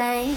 say.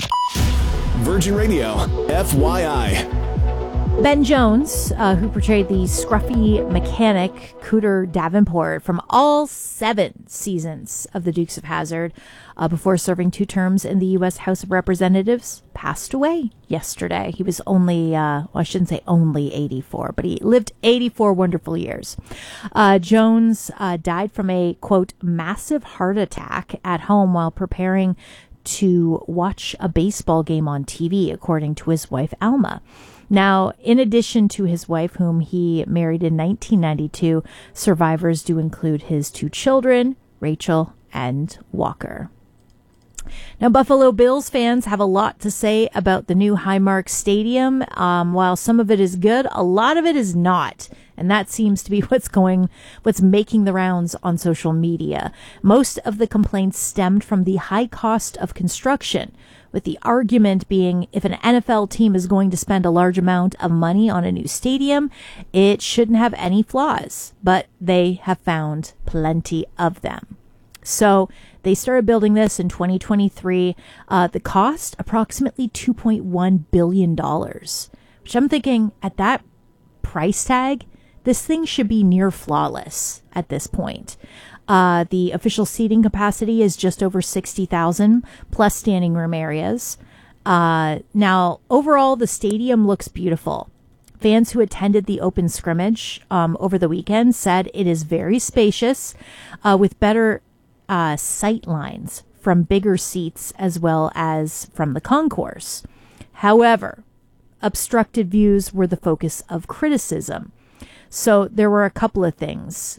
Virgin Radio, FYI. Ben Jones, who portrayed the scruffy mechanic Cooter Davenport from all 7 seasons of The Dukes of Hazzard, before serving 2 terms in the U.S. House of Representatives, passed away yesterday. He was only, I shouldn't say only 84, but he lived 84 wonderful years. Jones died from a, quote, massive heart attack at home while preparing to watch a baseball game on TV, according to his wife, Alma. Now, in addition to his wife, whom he married in 1992, survivors do include his 2 children, Rachel and Walker. Now, Buffalo Bills fans have a lot to say about the new Highmark Stadium. While some of it is good, a lot of it is not. And that seems to be what's making the rounds on social media. Most of the complaints stemmed from the high cost of construction, with the argument being if an NFL team is going to spend a large amount of money on a new stadium, it shouldn't have any flaws. But they have found plenty of them. So they started building this in 2023. The cost, approximately $2.1 billion, which I'm thinking at that price tag, this thing should be near flawless at this point. The official seating capacity is just over 60,000 plus standing room areas. Now, overall, the stadium looks beautiful. Fans who attended the open scrimmage over the weekend said it is very spacious with better sight lines from bigger seats as well as from the concourse. However, obstructed views were the focus of criticism. So there were a couple of things.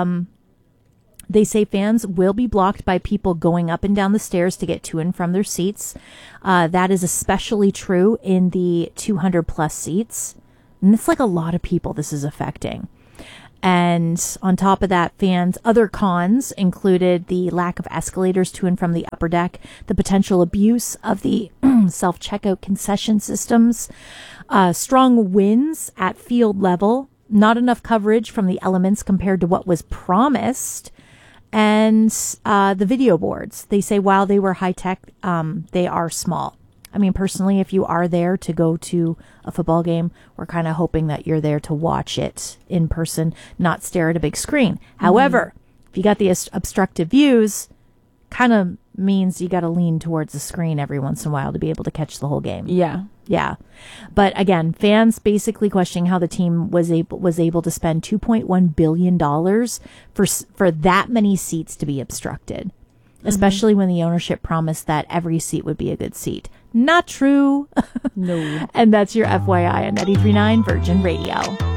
They say fans will be blocked by people going up and down the stairs to get to and from their seats. That is especially true in the 200 plus seats. And it's like a lot of people this is affecting. And on top of that, other cons included the lack of escalators to and from the upper deck, the potential abuse of the self-checkout concession systems, strong winds at field level, not enough coverage from the elements compared to what was promised, and the video boards. They say while they were high-tech, they are small. I mean, personally, if you are there to go to a football game, we're kind of hoping that you're there to watch it in person, not stare at a big screen. However, if you got the obstructive views, kind of means you got to lean towards the screen every once in a while to be able to catch the whole game. Yeah. But again, fans basically questioning how the team was able to spend $2.1 billion for that many seats to be obstructed, especially when the ownership promised that every seat would be a good seat. Not true. No. And that's your FYI on 93.9 Virgin Radio.